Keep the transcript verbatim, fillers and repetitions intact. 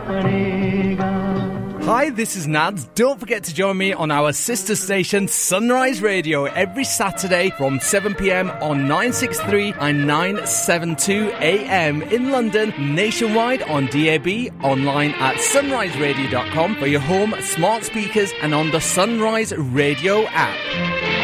पड़ेगा. Hi, this is Nads. Don't forget to join me on our sister station Sunrise Radio every Saturday from seven p m on nine sixty-three and nine seventy-two a m in London, nationwide on D A B, online at sunrise radio dot com for your home smart speakers and on the Sunrise Radio app.